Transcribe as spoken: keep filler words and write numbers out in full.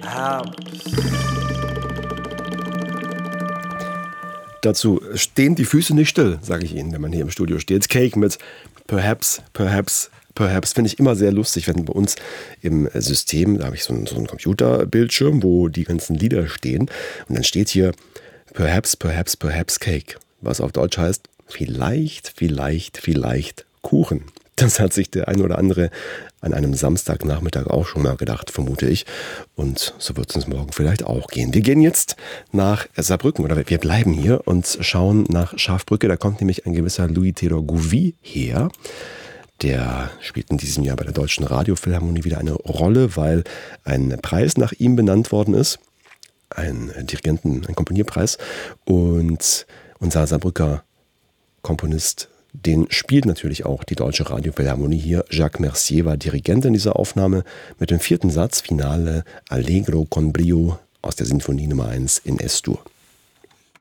Dazu stehen die Füße nicht still, sage ich Ihnen, wenn man hier im Studio steht. Cake mit Perhaps, Perhaps, Perhaps finde ich immer sehr lustig, wenn bei uns im System, da habe ich so einen, so einen Computerbildschirm, wo die ganzen Lieder stehen und dann steht hier Perhaps, Perhaps, Perhaps Cake, was auf Deutsch heißt vielleicht, vielleicht, vielleicht Kuchen. Das hat sich der ein oder andere an einem Samstagnachmittag auch schon mal gedacht, vermute ich. Und so wird es uns morgen vielleicht auch gehen. Wir gehen jetzt nach Saarbrücken, oder wir bleiben hier und schauen nach Schafbrücke. Da kommt nämlich ein gewisser Louis-Theodor Gouvy her. Der spielt in diesem Jahr bei der Deutschen Radiophilharmonie wieder eine Rolle, weil ein Preis nach ihm benannt worden ist. Ein Dirigenten, ein Komponierpreis. Und unser Saarbrücker Komponist, den spielt natürlich auch die Deutsche Radiophilharmonie hier. Jacques Mercier war Dirigent in dieser Aufnahme mit dem vierten Satz, Finale Allegro con brio aus der Sinfonie Nummer eins in Es-Dur.